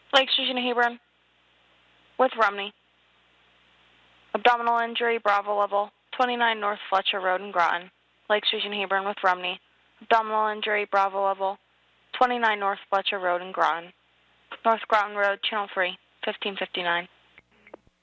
Lake Station Hebron with Rumney. Abdominal injury, Bravo level, 29 North Fletcher Road in Groton. Lake Station Hebron with Rumney. Abdominal injury, Bravo level, 29 North Fletcher Road in Groton. North Groton Road, Channel 3, 1559.